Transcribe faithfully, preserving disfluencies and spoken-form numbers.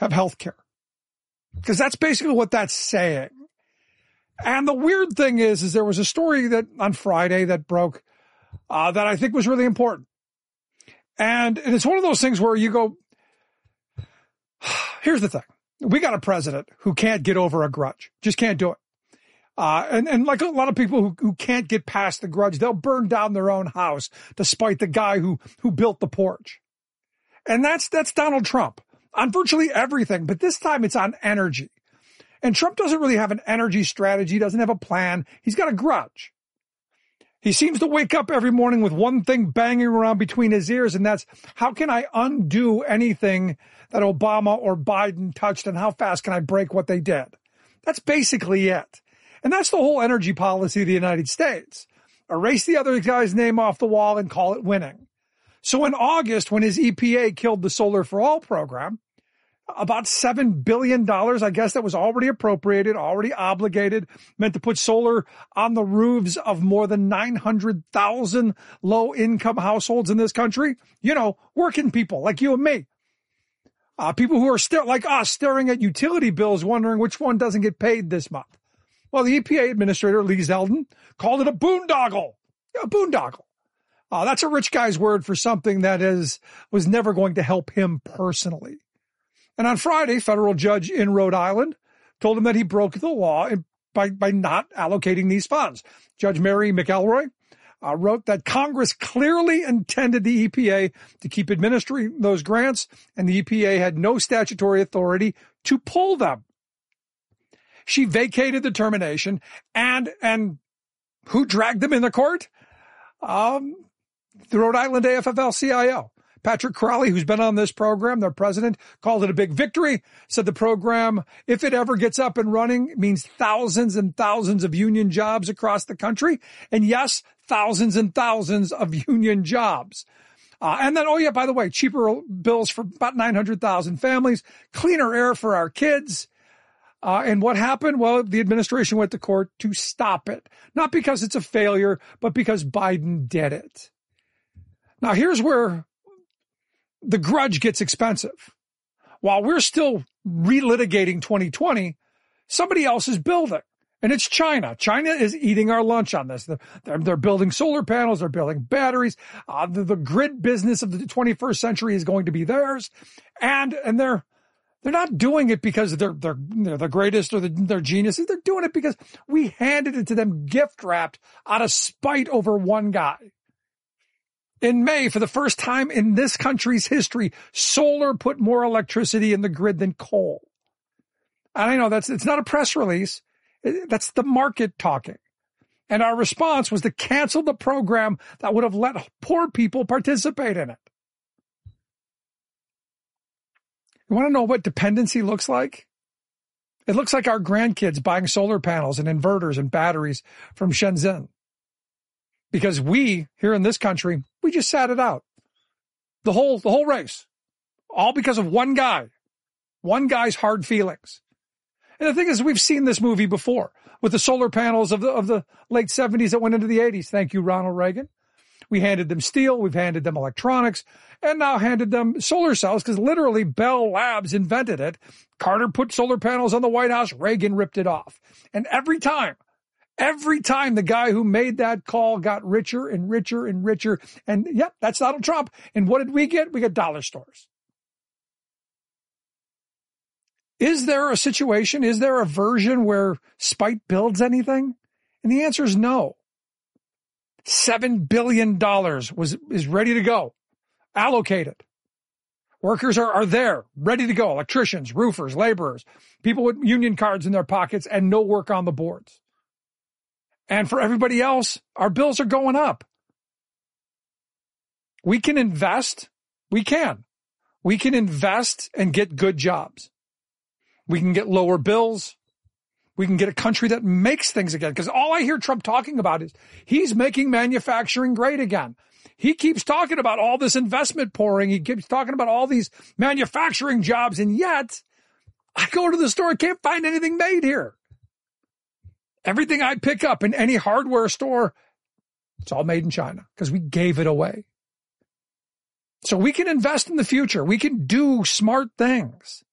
have health care. Because that's basically what that's saying. And the weird thing is, is there was a story that on Friday that broke uh, that I think was really important. And, and it's one of those things where you go, here's the thing. We got a president who can't get over a grudge. Just can't do it. Uh, and, and like a lot of people who, who can't get past the grudge, they'll burn down their own house despite the guy who, who built the porch. And that's, that's Donald Trump on virtually everything. But this time it's on energy. And Trump doesn't really have an energy strategy, doesn't have a plan. He's got a grudge. He seems to wake up every morning with one thing banging around between his ears, and that's, how can I undo anything that Obama or Biden touched, and how fast can I break what they did? That's basically it. And that's the whole energy policy of the United States. Erase the other guy's name off the wall and call it winning. So in August, when his E P A killed the Solar for All program, about seven billion dollars, I guess, that was already appropriated, already obligated, meant to put solar on the roofs of more than nine hundred thousand low-income households in this country. You know, working people like you and me. Uh, people who are still like us staring at utility bills, wondering which one doesn't get paid this month. Well, the E P A administrator, Lee Zeldin, called it a boondoggle. A boondoggle. Uh, that's a rich guy's word for something that is was never going to help him personally. And on Friday, federal judge in Rhode Island told him that he broke the law by, by not allocating these funds. Judge Mary McElroy uh, wrote that Congress clearly intended the E P A to keep administering those grants, and the E P A had no statutory authority to pull them. She vacated the termination, and and who dragged them in the court? Um, the Rhode Island A F L C I O. Patrick Crowley, who's been on this program, their president, called it a big victory, said the program, if it ever gets up and running, means thousands and thousands of union jobs across the country. And yes, thousands and thousands of union jobs. Uh, and then, oh yeah, by the way, cheaper bills for about nine hundred thousand families, cleaner air for our kids. Uh, and what happened? Well, the administration went to court to stop it. Not because it's a failure, but because Biden did it. Now, here's where the grudge gets expensive. While we're still relitigating twenty twenty, somebody else is building. And it's China. China is eating our lunch on this. They're, they're, they're building solar panels. They're building batteries. Uh, the, the grid business of the twenty-first century is going to be theirs. And, and they're, they're not doing it because they're, they're, they're the greatest or the, they're geniuses. They're doing it because we handed it to them gift wrapped out of spite over one guy. In May, for the first time in this country's history, solar put more electricity in the grid than coal. And I know that's, it's not a press release. That's the market talking. And our response was to cancel the program that would have let poor people participate in it. You want to know what dependency looks like? It looks like our grandkids buying solar panels and inverters and batteries from Shenzhen. Because we, here in this country, we just sat it out. The whole, the whole race. All because of one guy. One guy's hard feelings. And the thing is, we've seen this movie before with the solar panels of the, of the late seventies that went into the eighties. Thank you, Ronald Reagan. We handed them steel. We've handed them electronics and now handed them solar cells because literally Bell Labs invented it. Carter put solar panels on the White House. Reagan ripped it off. And every time, Every time the guy who made that call got richer and richer and richer. And yep, that's Donald Trump. And what did we get? We got dollar stores. Is there a situation? Is there a version where spite builds anything? And the answer is no. Seven billion dollars was, is ready to go. Allocated. Workers are, are there, ready to go. Electricians, roofers, laborers, people with union cards in their pockets and no work on the boards. And for everybody else, our bills are going up. We can invest. We can. We can invest and get good jobs. We can get lower bills. We can get a country that makes things again. Because all I hear Trump talking about is he's making manufacturing great again. He keeps talking about all this investment pouring. He keeps talking about all these manufacturing jobs. And yet, I go to the store, I can't find anything made here. Everything I pick up in any hardware store, it's all made in China because we gave it away. So we can invest in the future. We can do smart things.